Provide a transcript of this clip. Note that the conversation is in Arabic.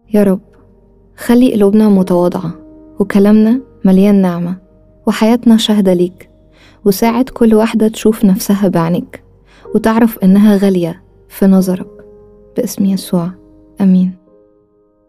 يا رب خلي قلوبنا متواضعة وكلامنا مليان نعمة وحياتنا شاهدة ليك، وساعد كل واحدة تشوف نفسها بعينك وتعرف إنها غالية في نظرك، باسم يسوع، آمين.